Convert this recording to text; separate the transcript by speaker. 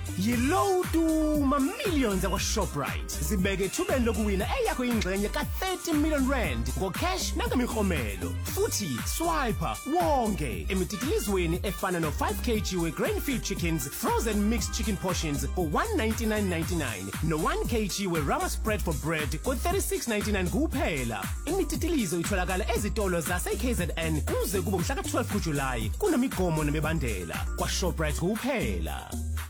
Speaker 1: Yilotu ma-millions akwa-Shoprite. Zibeke ethubeni lokuwina eyakho ingxenye ka-30 million rand ngo-cash nangamihomelo. Futhi swiper wonke emititilizweni efana no-5 kg we-grain-fed chickens, frozen mixed chicken portions for 199.99 no-1 kg we-rama spread for bread ko-36.99 kuphela. Imititilizo itholakala ezitolo zase-KZN kuze kube mhla ka-12 kuJulayi. Kunemigomo nemibandela kwa-Shoprite kuphela.